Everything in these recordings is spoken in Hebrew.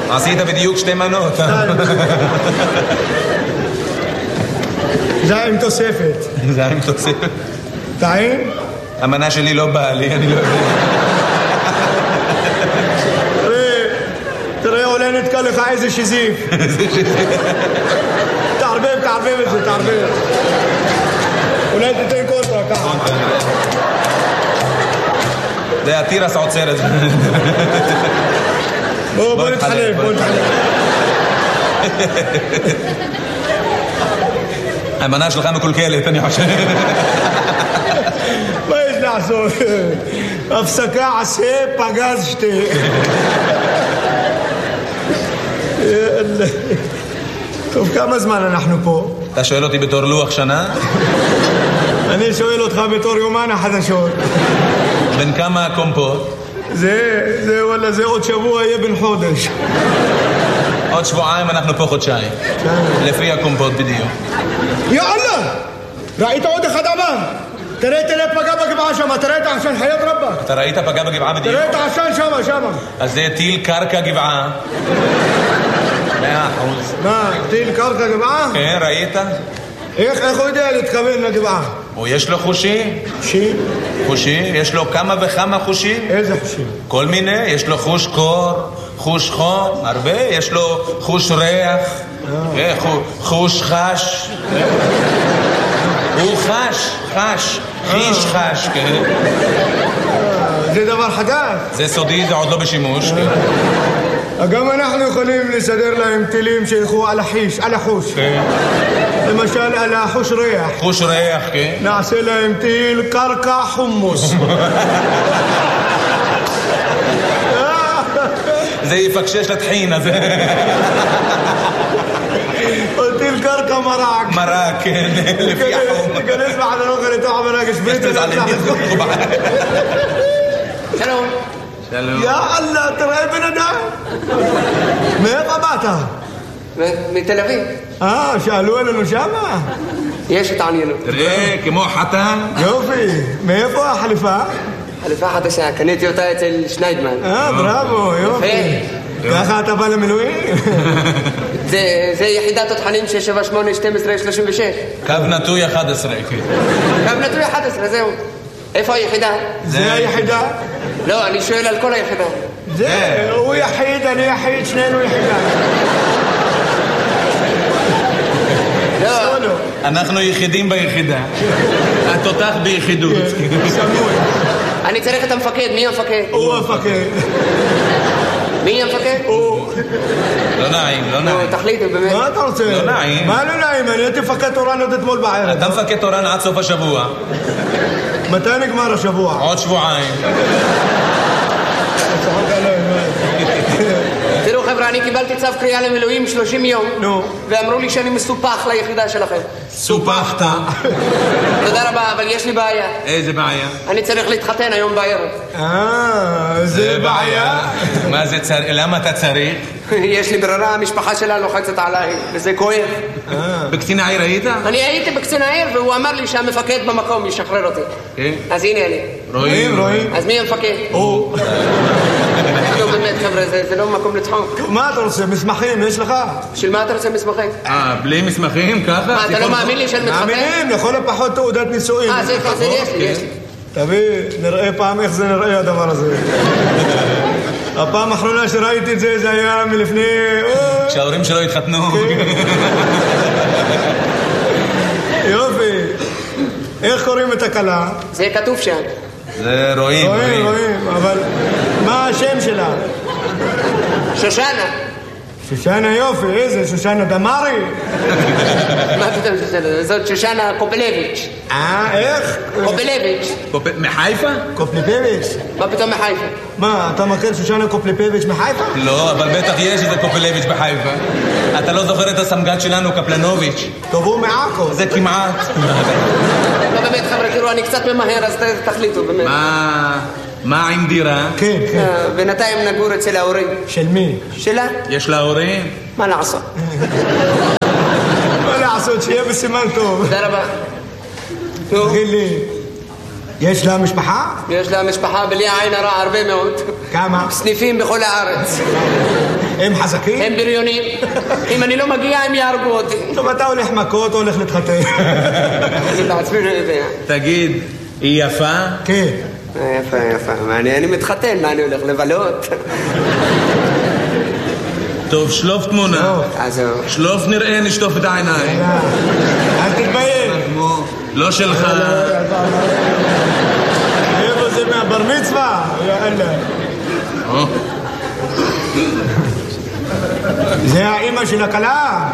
עשית בדיוק 2 מנות. זה עם תוספת. זה עם תוספת. טעים? המנה שלי לא באה לי, אני לא יודע. תראה, אולי נתקע לך איזה שזיף. תערבב את זה, תערבב. אולי תתן קונטרה ככה. זה התירס עוצר את זה. בוא נתחלף. המנה שלך מקולקלת, אני חושב. מה יש לעשות? הפסקה עשה, פגז שתי. טוב, כמה זמן אנחנו פה? אתה שואל אותי בתור לוח שנה? אני שואל אותך בתור יומן החדשות. בין כמה הקומפות? זה עוד שבוע יהיה בן חודש. עוד שבועיים אנחנו פה חודשיים. לפי הקומפות בדיוק. יאללה! ראית עוד אחד אמר? תראה פגע בגבעה שם, תראה את העשן, חיית רבה. אתה ראית פגע בגבעה בדיוק? תראה את העשן שם. אז זה טיל קרקע גבעה. 100%. מה, טיל קרקע גבעה? כן, ראית? איך הוא יודע להתכוון לגבעה? או יש לו חושים? חושים? יש לו כמה וכמה חושים? איזה חושים? כל מיני, יש לו חוש קור, חוש חום, הרבה, יש לו חוש ריח, חוש חש. הוא חש, חיש חש, כן. זה דבר חדש? זה סודי, זה עוד לא בשימוש, כן. גם אנחנו יכולים לסדר להם טילים שילכו על החוש. כן. למשל על החוש ריח. חוש ריח, כן. נעשה להם טיל קרקע חומוס. זה יפקשש לטחין, אז... או טיל קרקע מרק. מרק, כן, לפי החום. תיכנס בחדר אוכל לתוך המרק, שברית ולצח. שלום. יאללה, תראה בן אדם. מאיפה באת? מתל אביב. שאלו עלינו שמה? יש התעניינות. תראה, כמו חתן. יופי. מאיפה החליפה? חליפה חדשה, קניתי אותה אצל שניידמן. בראבו, יופי. ככה אתה בא למילואים? זה יחידת התחנים 678-12-36. קו נטוי 11. קו נטוי 11, זהו. איפה היחידה? זה היחידה? לא, אני שואל על כל היחידה. הוא יחיד, אני יחיד, שנינו יחידה. לא. אנחנו יחידים ביחידה. התותח ביחידות. אני צריך את המפקד, מי המפקד? הוא המפקד. מי המפקד? הוא. לא נעים. תחליטו באמת. מה אתה רוצה? לא נעים. מה לא נעים? אני הייתי מפקד תורן עוד אתמול בערב. אתה מפקד תורן עד סוף השבוע. מתי נגמר השבוע? עוד שבועיים. תראו חבר'ה, אני קיבלתי צו קריאה למילואים 30 יום. נו. ואמרו לי שאני מסופח ליחידה שלכם. סופחת. תודה רבה, אבל יש לי בעיה. איזה בעיה? אני צריך להתחתן היום בערב. זה בעיה. מה זה צריך? למה אתה צריך? יש לי ברירה, המשפחה שלה לוחצת עליי, וזה כואב. בקצין העיר היית? אני הייתי בקצין העיר, והוא אמר לי שהמפקד במקום ישחרר אותי. כן. אז הנה אני. רואים. אז מי המפקד? הוא. לא באמת חבר'ה, זה לא מקום לצחוק. מה אתה רוצה? מסמכים יש לך? של מה אתה רוצה מסמכים? בלי מסמכים ככה? מה, אתה לא מאמין לי שאני מתחתן? מאמינים, לכל הפחות תעודת נישואין. זה יש לי. תביא, נראה פעם איך זה נראה הדבר הזה. הפעם האחרונה שראיתי את זה היה מלפני... כשההורים שלו התחתנו. יופי. איך קוראים את הכלה? זה כתוב שם. זה רואים. אבל מה השם שלה? שושנה. שושנה יופי, איזה? שושנה דמרי? מה פתאום שושנה? זאת שושנה קופלביץ'. איך? קופלביץ'. מחיפה? קופלביץ'. מה פתאום מחיפה? מה, אתה מכיר שושנה קופלביץ' מחיפה? לא, אבל בטח יש איזה קופלביץ' בחיפה. אתה לא זוכר את הסמג"ד שלנו, קפלנוביץ'? טוב, הוא מעכו. זה כמעט. לא באמת חבר'ה, תראו, אני קצת ממהר, אז תחליטו באמת. מה עם דירה? כן. בינתיים נגור אצל ההורים. של מי? שלה? יש לה הורים? מה לעשות? מה לעשות, שיהיה בסימן טוב. תודה רבה. תגיד לי, יש לה משפחה? יש לה משפחה בלי עין הרע הרבה מאוד. כמה? סניפים בכל הארץ. הם חזקים? הם בריונים. אם אני לא מגיע, הם יהרגו אותי. טוב, אתה הולך מכות או הולך להתחתן? אני בעצמי לא יודע. תגיד, היא יפה? כן. יפה. אני מתחתן, מה אני הולך לבלות? טוב, שלוף תמונה. שלוף נראה, נשטוף את העיניים. אל תתבייש. לא שלך. איפה זה מהבר מצווה? יאללה. זה האמא של הכלה?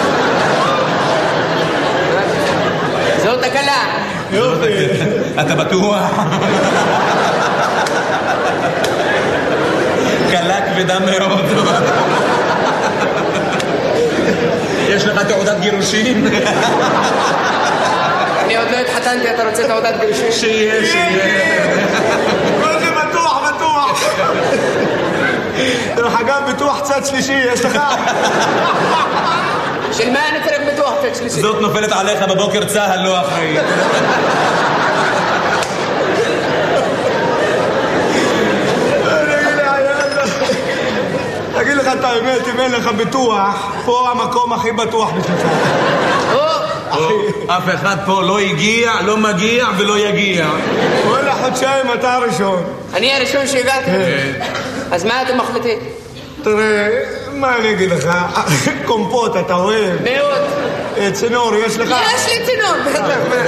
זאת הכלה. יופי. אתה בטוח? כלה כבדה מאוד. יש לך תעודת גירושים? אני עוד לא התחתנתי, אתה רוצה תעודת גירושים? שיהיה. כל זה בטוח. דרך אגב, ביטוח צד שלישי, יש לך? של מה אני צריך ביטוח צד שלישי? זאת נופלת עליך בבוקר, צהל לא אחראי. תגיד לך את האמת, אם אין לך ביטוח, פה המקום הכי בטוח בשבילך. אף אחד פה לא הגיע, לא מגיע ולא יגיע. כל החודשיים אתה הראשון. אני הראשון שהגעתי? אז מה אתם מחליטים? תראה, מה אני אגיד לך? קומפוט אתה אוהב? מאוד. צינור יש לך? יש לי צינור.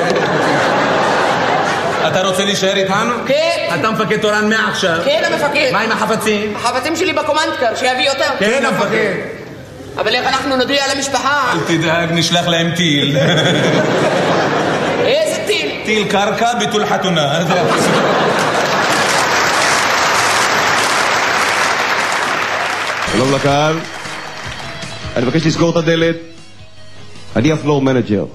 אתה רוצה להישאר איתנו? כן. אתה מפקד תורן מעכשיו. כן, המפקד. מה עם החפצים? החפצים שלי בקומנדקר, שיביא אותם. כן, המפקד. אבל איך אנחנו נודיע למשפחה? אל תדאג, נשלח להם טיל. איזה טיל? טיל קרקע ביטול חתונה. שלום לקהל, אני מבקש לסגור את הדלת. אני הפלור מנג'ר,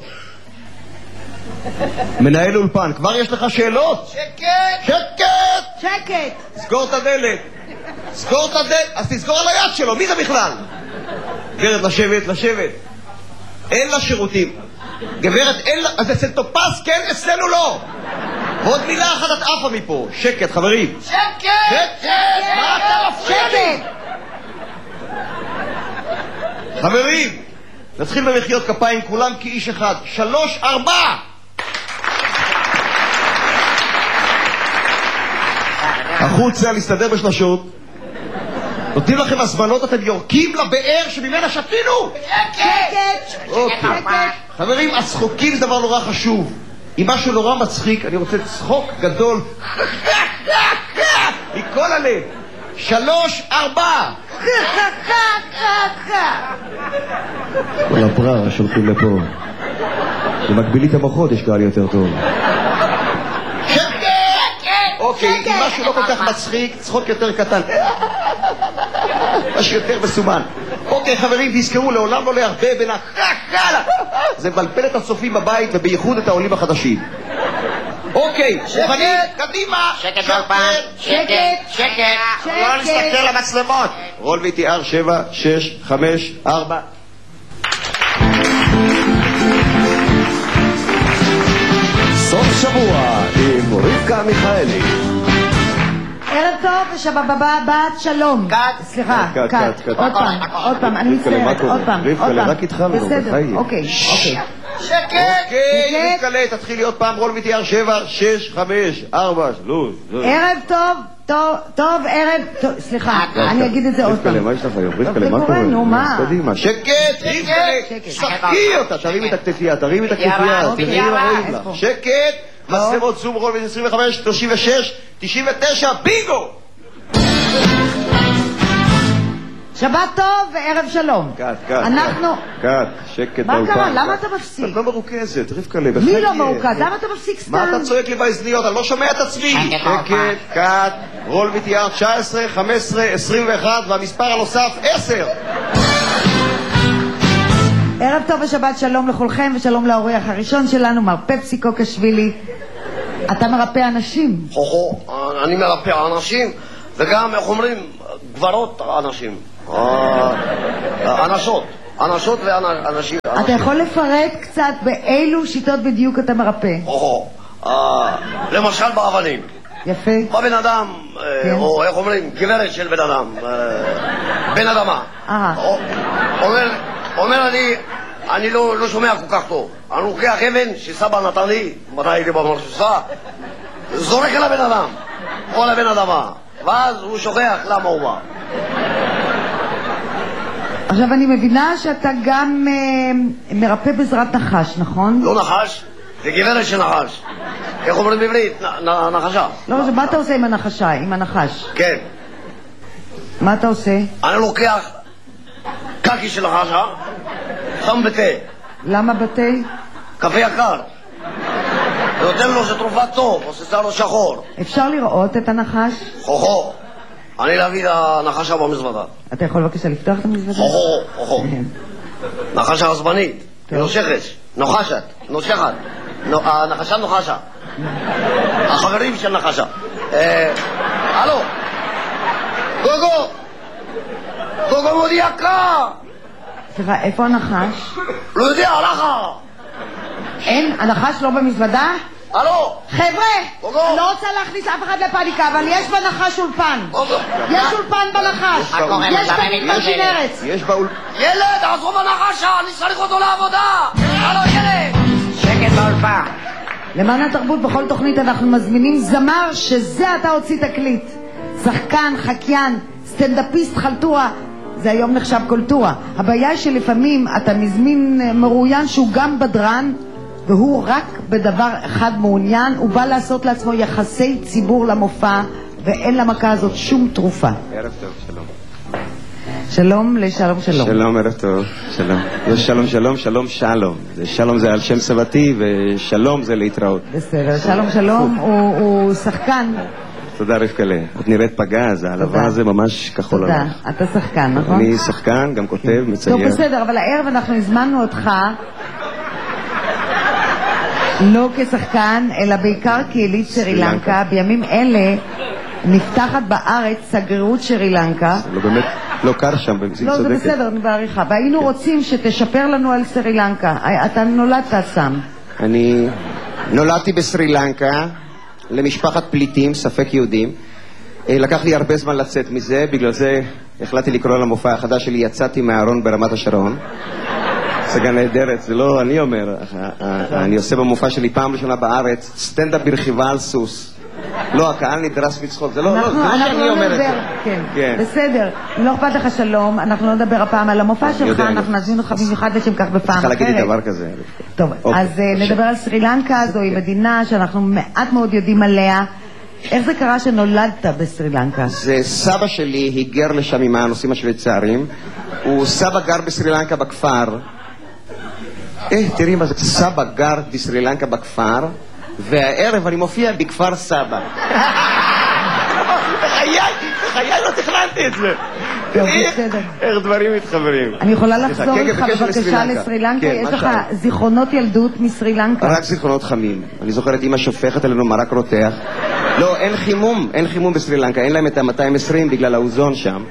מנהל אולפן. כבר יש לך שאלות? שקט! סגור את הדלת. אז תסגור על היד שלו, מי זה בכלל? גברת, לשבת. אין לה שירותים. גברת, אין לה... אז אצל טופס כן, אצלנו לא. עוד מילה אחת את עפה מפה. שקט, חברים. שקט! מה אתה מפריע לי? חברים, נתחיל במחיאות כפיים כולם כאיש אחד. 3, 4. החוצה להסתדר בשלשות. נותנים לכם הזמנות, אתם יורקים לבאר שממנה שתינו. שקט. חברים, הצחוקים זה דבר נורא חשוב. אם משהו נורא מצחיק, אני רוצה צחוק גדול מכל הלב. 3, 4. כל הברר שולחים לפה. במקבילי את המוחות יש קהל יותר טוב. אוקיי, אם משהו לא כל כך מצחיק, צחוק יותר קטן. משהו יותר מסומן. אוקיי, חברים, תזכרו, לעולם לא להרבה בין זה מבלבל את הצופים בבית ובייחוד את העולים החדשים. אוקיי, מוכנים? קדימה! שקט עוד פעם. שקט. לא נסתכל למצלמות. רול VTR 7, 6, 5, 4. סוף שבוע עם רבקה מיכאלי. ערב טוב ושבת שלום. סליחה, קאט. עוד פעם, אני מצטערת, עוד פעם. רבקה, רק התחלנו, בחיים. אוקיי. שקט! אוקיי, רבקה, תתחילי עוד פעם, רול VTR 7, 6, 5, 4, 3. ערב טוב, ערב טוב, סליחה, אני אגיד את זה עוד פעם. רבקה, מה יש לך היום? רבקה, מה קורה? נו, מה? קדימה, שקט! רבקה, שחקי אותה, תרימי את הכתפייה, תרימי לה. שקט! מצלמות זום רול 25, 36, 99, בינגו! שבת טוב וערב שלום. קאט, שקט. מה קרה? למה אתה מפסיק? את לא מרוכזת, רבקה, מי לא מרוכז? למה אתה מפסיק סתם? מה אתה צועק לי באזניות? אני לא שומע את עצמי. שקט, קאט, רול VTR 19, 15, 21 והמספר הנוסף 10. ערב טוב ושבת שלום לכולכם ושלום לאורח הראשון שלנו, מר פפסי קוקשווילי. אתה מרפא אנשים. אני מרפא אנשים וגם, איך אומרים, גברות אנשים. אנשות ואנשים. אתה יכול לפרט קצת באילו שיטות בדיוק אתה מרפא? למשל באבנים. יפה. בבן אדם, או איך אומרים, גברת של בן אדם. בן אדמה. אומר אני לא שומע כל כך טוב. אני לוקח אבן שסבא נתן לי, מתי הייתי במרשוסה, זורק על הבן אדם, או על הבן אדמה, ואז הוא שוכח למה הוא בא. עכשיו אני מבינה שאתה גם מרפא בעזרת נחש, נכון? לא נחש, זה גברת של נחש. איך אומרים בעברית? נחשה. לא, מה אתה עושה עם הנחשה, עם הנחש? כן. מה אתה עושה? אני לוקח קקי של נחשה, שם בתה. למה בתה? קפה יקר. ונותן לו שתרופה טוב, עושה לו שחור. אפשר לראות את הנחש? חוכו. אני להביא את הנחשה במזוודה. אתה יכול בבקשה לפתוח את המזוודה? חוכו. נחשה עצבנית, נוחשת, נושכת. הנחשה נוחשה. החברים של נחשה. הלו, גוגו מודי יקר. סליחה, איפה הנחש? לא יודע, הלכה. אין, הנחש לא במזוודה? הלו! חבר'ה, לא רוצה להכניס אף אחד לפאניקה, אבל יש בנחש אולפן. יש אולפן בנחש. יש במתמרשים ארץ. ילד, עזוב הנחשה, אני צריך אותו לעבודה. הלו, ילד! שקט באולפן. למען התרבות בכל תוכנית אנחנו מזמינים זמר שזה אתה הוציא תקליט. שחקן, חקיין, סטנדאפיסט, חלטורה. זה היום נחשב קולטורה. הבעיה היא שלפעמים אתה מזמין מרואיין שהוא גם בדרן, והוא רק בדבר אחד מעוניין, הוא בא לעשות לעצמו יחסי ציבור למופע, ואין למכה הזאת שום תרופה. ערב טוב, שלום. שלום לשלום שלום. שלום, ערב טוב, שלום. יש שלום שלום, שלום שלום. שלום זה על שם סבתי, ושלום זה להתראות. בסדר, שלום שלום הוא שחקן. תודה רבקלה. את נראית פגז, העלבה הזה ממש כחול לבן. תודה, אתה שחקן, נכון? אני שחקן, גם כותב, מצייר. טוב, בסדר, אבל הערב אנחנו הזמנו אותך לא כשחקן, אלא בעיקר כיליד סרי לנקה. בימים אלה נפתחת בארץ שגרירות סרי לנקה. לא, באמת לא קר שם, במציאות לא, צודקת. זה בסדר, אני בעריכה. והיינו רוצים שתשפר לנו על סרי לנקה. אתה נולדת שם. אני נולדתי בסרי לנקה, למשפחת פליטים, ספק יהודים. לקח לי הרבה זמן לצאת מזה, בגלל זה החלטתי לקרוא למופע החדש שלי, יצאתי מהארון ברמת השרון. סגן נהדרת, זה לא אני אומר, אני עושה במופע שלי פעם ראשונה בארץ, סטנדאפ ברכיבה על סוס. לא, הקהל נדרס מצחוק, זה לא שאני אומר את זה. כן, בסדר, לא אכפת לך שלום, אנחנו לא נדבר הפעם על המופע שלך, אנחנו נזמין אותך במיוחד לשם כך בפעם אחרת. צריכה להגיד לי דבר כזה. טוב, אז נדבר על סרי לנקה, זוהי מדינה שאנחנו מעט מאוד יודעים עליה. איך זה קרה שנולדת בסרי לנקה? זה סבא שלי היגר לשם עם הנושאים השוויצריים, הוא סבא גר בסרי לנקה בכפר. תראי מה זה, סבא גר בסרי לנקה בכפר, והערב אני מופיע בכפר סבא. בחיי לא תכננתי את זה. איך דברים מתחברים. אני יכולה לחזור איתך בבקשה לסרי לנקה? יש לך זיכרונות ילדות מסרי לנקה? רק זיכרונות חמים. אני זוכר את אמא שופכת עלינו מרק רותח. לא, אין חימום בסרי לנקה, אין להם את ה-220 בגלל האוזון שם.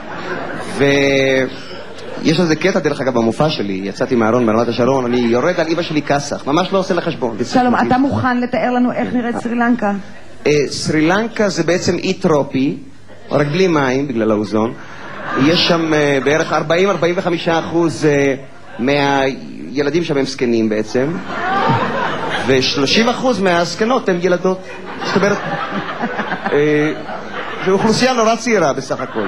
יש איזה קטע דרך אגב במופע שלי, יצאתי מהארון ברמת השרון, אני יורד על אמא שלי כסח, ממש לא עושה לחשבון. שלום, אתה מוכן לתאר לנו איך נראית סרי לנקה? סרי לנקה זה בעצם אי טרופי, רק בלי מים בגלל האוזון. יש שם בערך 40-45% מהילדים שם הם זקנים בעצם, ו30% מהזקנות הם ילדות. זאת אומרת, זו אוכלוסייה נורא צעירה בסך הכל.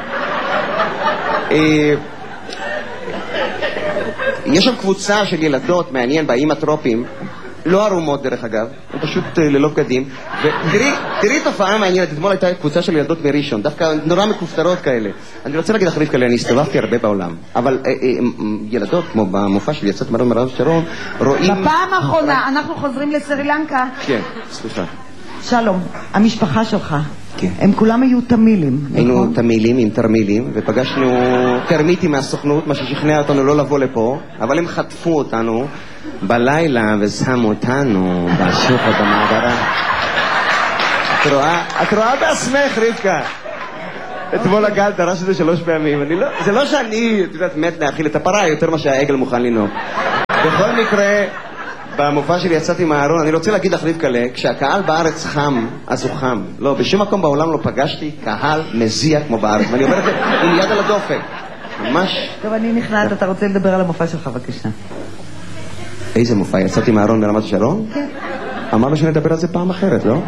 יש שם קבוצה של ילדות, מעניין, באיים הטרופיים, לא ערומות דרך אגב, הם פשוט ללא בגדים, ותראי תופעה מעניינת, אתמול הייתה קבוצה של ילדות מראשון, דווקא נורא מכופתרות כאלה. אני רוצה להגיד אחריף כאלה, אני הסתובבתי הרבה בעולם, אבל ילדות, כמו במופע שלי, יצאת מרון מרון שרון, רואים... בפעם האחרונה, אנחנו חוזרים לסרי לנקה. כן, סליחה. שלום, המשפחה שלך. כן. הם כולם היו תמילים, נכון? היינו תמילים עם תרמילים, ופגשנו תרמיטים מהסוכנות, מה ששכנע אותנו לא לבוא לפה, אבל הם חטפו אותנו בלילה ושמו אותנו בשוחד במעברה. את רואה בעצמך, רבקה? אתמול הגל דרש את זה 3 פעמים. זה לא שאני, את יודעת, מת להאכיל את הפרה יותר מה שהעגל מוכן לנהוג. בכל מקרה, במופע שלי יצאתי מהארון, אני רוצה להגיד לך רבקלה, כשהקהל בארץ חם, אז הוא חם. לא, בשום מקום בעולם לא פגשתי קהל מזיע כמו בארץ, ואני אומר את זה עם יד על הדופק. ממש. טוב, אני נכנעת, אתה רוצה לדבר על המופע שלך, בבקשה. איזה מופע? יצאתי מהארון ברמת השרון? כן. אמרנו שנדבר על זה פעם אחרת, לא?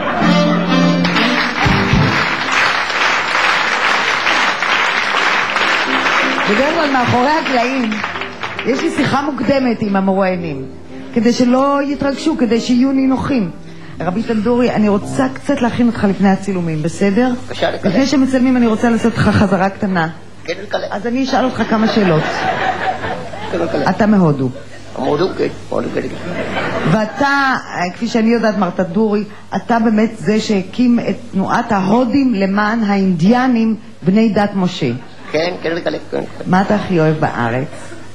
בדרך כלל מאחורי הקלעים יש לי שיחה מוקדמת עם המרואיינים, כדי שלא יתרגשו, כדי שיהיו נינוחים. רבי טנדורי, אני רוצה קצת להכין אותך לפני הצילומים, בסדר? בבקשה, לקלל. לפני שמצלמים אני רוצה לעשות לך חזרה קטנה. כן, לקלל. אז אני אשאל אותך כמה שאלות. כן, לקלל. אתה מהודו. מהודו, כן, מהודו, כן. ואתה, כפי שאני יודעת, מר טנדורי, אתה באמת זה שהקים את תנועת ההודים למען האינדיאנים בני דת משה. כן, כן, לקלל, כן. מה אתה הכי אוהב בארץ?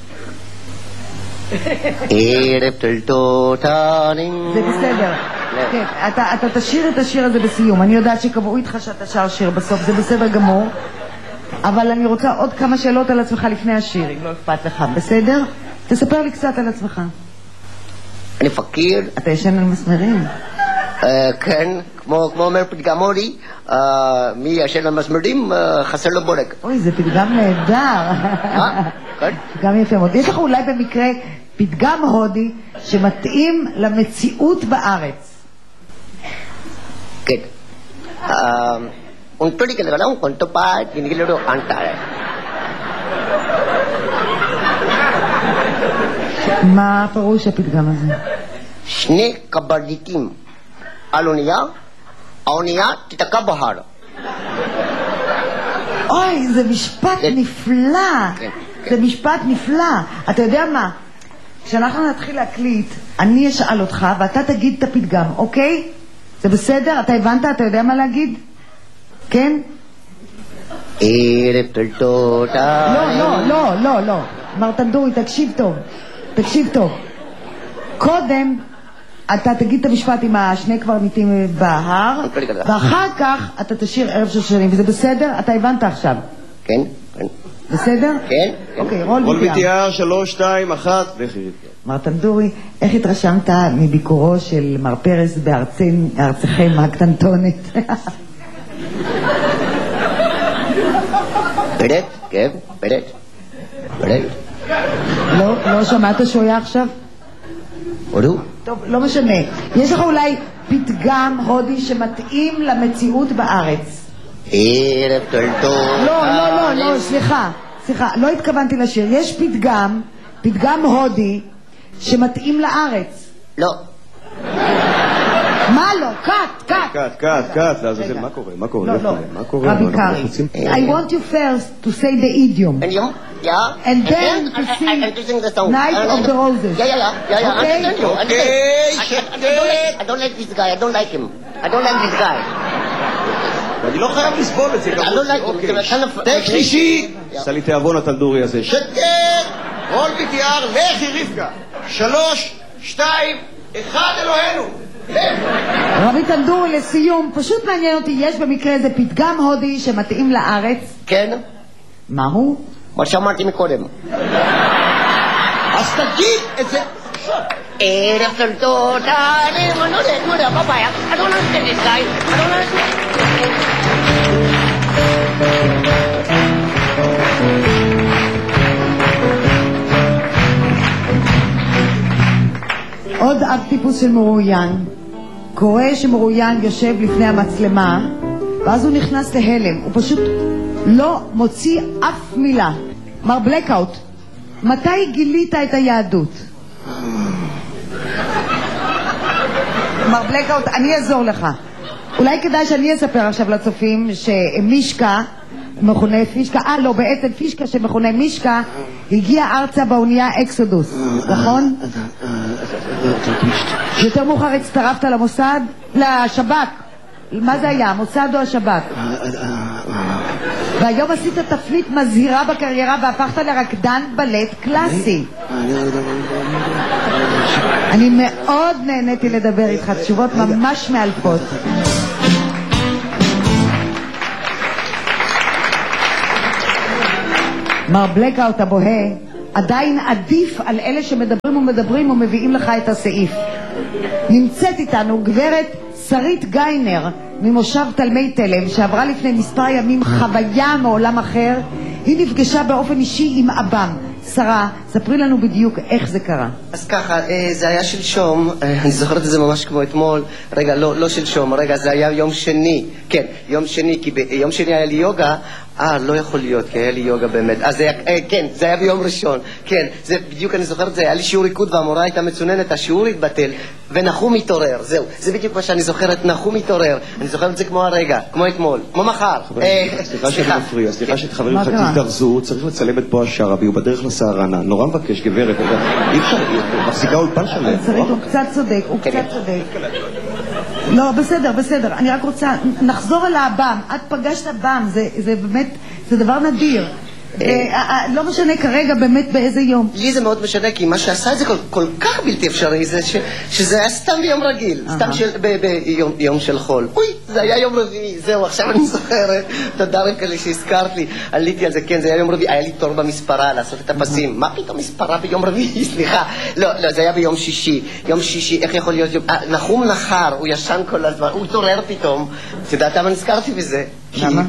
ערב תולדותנים. זה בסדר. כן, אתה תשאיר את השיר הזה בסיום. אני יודעת שקבעו איתך שאתה שר שיר בסוף, זה בסדר גמור. אבל אני רוצה עוד כמה שאלות על עצמך לפני השיר, אם לא אכפת לך. בסדר? תספר לי קצת על עצמך. אני פקיר. אתה ישן על מסמרים? כן, כמו אומר פתגם הודי, מי ישן על מסמרים חסר לו בורג. אוי, זה פתגם נהדר. כן? פתגם יפה מאוד. יש לך אולי במקרה פתגם הודי שמתאים למציאות בארץ? כן. Untuk dikenal untuk pak ini kalau antara. מה פירוש הפתגם הזה? שני קברניטים על אונייה, האונייה תתקע בהר. אוי, זה משפט נפלא. זה משפט נפלא. אתה יודע מה? כשאנחנו נתחיל להקליט, אני אשאל אותך ואתה תגיד את הפתגם, אוקיי? זה בסדר? אתה הבנת? אתה יודע מה להגיד? כן? ערב תולדותיי. לא. מר טנדורי, תקשיב טוב. תקשיב טוב. קודם אתה תגיד את המשפט עם השני קברניטים בהר, ואחר כך אתה תשאיר ערב של שנים, וזה בסדר? אתה הבנת עכשיו? כן. בסדר? כן. אוקיי, רול ביטיאר, 3, 2, 1, לכי. מר טנדורי, איך התרשמת מביקורו של מר פרס בארצכם הקטנטונת? פרט, כן, פרט. לא שמעת שהוא היה עכשיו? הודו? טוב, לא משנה. יש לך אולי פתגם הודי שמתאים למציאות בארץ? ערב תולדותיי. לא, סליחה, לא התכוונתי לשיר. יש פתגם הודי שמתאים לארץ. לא. מה לא? קאט, לעזאזל, מה קורה? מה קורה? רבי קארי, I want you first to say the idiom. And then to sing Night of the Roses. Yeah. Okay. I don't like this guy. I don't like him. I don't like this guy. אני לא חייב לסבול את זה. I don't like him. טק שלישי. עשה לי תיאבון התנדורי הזה. שקט! רול ביטיאר, לכי רבקה. 3, 2, 1, אלוהינו. רבי טנדורי, לסיום, פשוט מעניין אותי, יש במקרה איזה פתגם הודי שמתאים לארץ? כן. מהו? מה שאמרתי מקודם. אז תגיד את זה. ערב תולדותיי. No, papaya. I don't understand this guy. I don't understand. עוד אב טיפוס של מרואיין. קורא שמרואיין יושב לפני המצלמה, ואז הוא נכנס להלם. הוא פשוט לא מוציא אף מילה. מר בלקאוט, מתי גילית את היהדות? מר בלקאוט, אני אעזור לך. אולי כדאי שאני אספר עכשיו לצופים שמישקה מכונה פישקה, בעצם פישקה שמכונה מישקה הגיע ארצה באונייה אקסודוס, נכון? יותר מאוחר הצטרפת למוסד? לשב"כ. מה זה היה? המוסד או השב"כ? והיום עשית תפנית מזהירה בקריירה והפכת לרקדן בלט קלאסי. אני מאוד נהניתי לדבר איתך, תשובות ממש מאלפות. מר בלקאוט הבוהה עדיין עדיף על אלה שמדברים ומביאים לך את הסעיף. נמצאת איתנו גברת שרית גיינר ממושב תלמי תלם, שעברה לפני מספר ימים חוויה מעולם אחר. היא נפגשה באופן אישי עם אב"ם. שרה, ספרי לנו בדיוק איך זה קרה. אז ככה, זה היה שלשום, אני זוכרת את זה ממש כמו אתמול, רגע, לא שלשום, רגע, זה היה יום שני, כן, יום שני, כי ביום שני היה לי יוגה, לא יכול להיות, כי היה לי יוגה באמת, אז זה היה, כן, זה היה ביום ראשון, כן, זה בדיוק, אני זוכרת, זה היה לי שיעור ריקוד והמורה הייתה מצוננת, השיעור התבטל, ונחום מתעורר, זהו, זה בדיוק מה שאני זוכרת, נחום מתעורר, אני זוכרת את זה כמו הרגע, כמו אתמול, כמו מחר. סליחה שאני מפריע, סליחה שחברים לך תתארזו, צריך לצלם את בועז שרעבי, הוא בדרך לסהרנה, נורא מבקש, גברת, אי אפשר, מחזיקה אולפן שלם. הוא קצת צודק, הוא קצת צודק. לא, בסדר, אני רק רוצה, נחזור על האב"ם, את פגשת אב"ם, זה באמת, זה דבר נדיר. לא משנה כרגע באמת באיזה יום. לי זה מאוד משנה, כי מה שעשה את זה כל כך בלתי אפשרי, זה שזה היה סתם ביום רגיל, סתם ביום של חול. אוי, זה היה יום רביעי, זהו, עכשיו אני זוכרת, תודה רבה לי שהזכרת לי, עליתי על זה, כן, זה היה יום רביעי, היה לי תור במספרה לעשות את הפסים. מה פתאום מספרה ביום רביעי? סליחה. לא, זה היה ביום שישי. יום שישי, איך יכול להיות יום... נחום נחר, הוא ישן כל הזמן, הוא התעורר פתאום. את יודעת למה נזכרתי בזה? למה?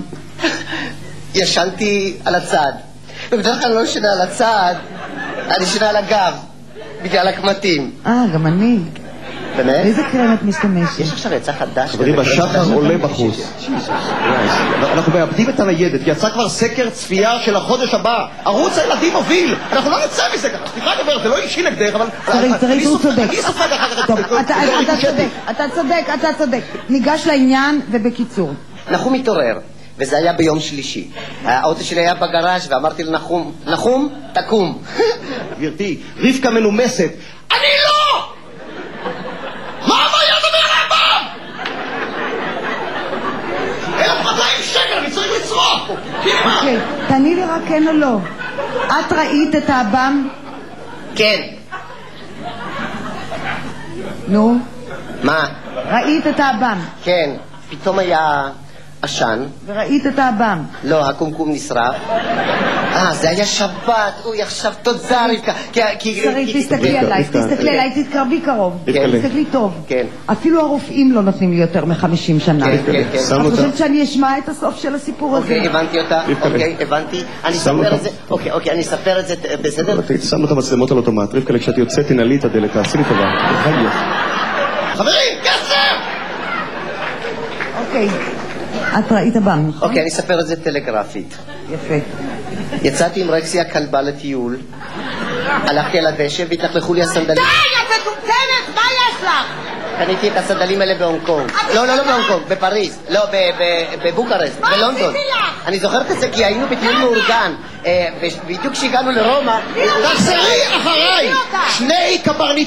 ישנתי על הצד, ובדרך כלל לא ישנה על הצד, אני ישנה על הגב, בגלל הקמטים. גם אני. באמת? איזה קרם את משתמשת? יש עכשיו יצא חדש. חברים, השחר עולה בחוץ. אנחנו מאבדים את הניידת, יצא כבר סקר צפייה של החודש הבא. ערוץ הילדים מוביל, אנחנו לא נצא מזה ככה. סליחה גברת, זה לא אישי נגדך, אבל... צריך, הוא צודק. אני סופג אחר טוב, אתה צודק. ניגש לעניין ובקיצור. נחום מתעורר. וזה היה ביום שלישי. האוטו שלי היה בגראז' ואמרתי לנחום, נחום, תקום. גברתי, רבקה מנומסת. אני לא! מה הבעיה לדבר על האב"ם? 1,200 שקל, אני צריך לצרוך! אוקיי, תעני לי רק כן או לא. את ראית את האב"ם? כן. נו? מה? ראית את האב"ם? כן. פתאום היה... עשן. וראית את האב"ם? לא, הקומקום נשרף. זה היה שבת. אוי, עכשיו תודה רבקה. שרית, תסתכלי עליי, תתקרבי קרוב. תסתכלי טוב. כן. אפילו הרופאים לא נותנים לי יותר מ-50 שנה. כן. את חושבת שאני אשמע את הסוף של הסיפור הזה? אוקיי, הבנתי אותה. אוקיי, הבנתי. אני אספר את זה. אוקיי, אני אספר את זה בסדר? שמנו את המצלמות על אוטומט. רבקה, כשאת יוצאת, תנעלי את הדלת, תעשי לי טובה. חברים, כסף! אוקיי. את ראית אב"ם, נכון? אוקיי, אני אספר את זה טלגרפית. יפה. יצאתי עם רקסי הכלבה לטיול, הלכתי על הדשא והתלכלכו לי הסנדלים. די, את מטומטמת, מה יש לך? קניתי את הסנדלים האלה בהונג קונג. לא בהונג קונג, בפריז. לא, בבוקרשט, בלונדון. אני זוכרת את זה כי היינו בטיול מאורגן. בדיוק כשהגענו לרומא... תחזרי אחריי! שני קברניטים